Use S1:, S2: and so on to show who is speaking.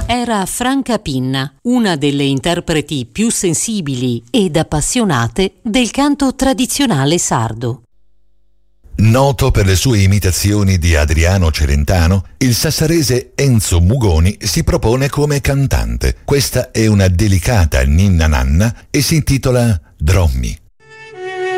S1: Era Franca Pinna, una delle interpreti più sensibili ed appassionate del canto tradizionale sardo.
S2: Noto per le sue imitazioni di Adriano Celentano, il sassarese Enzo Mugoni si propone come cantante. Questa è una delicata ninna nanna e si intitola Drommi.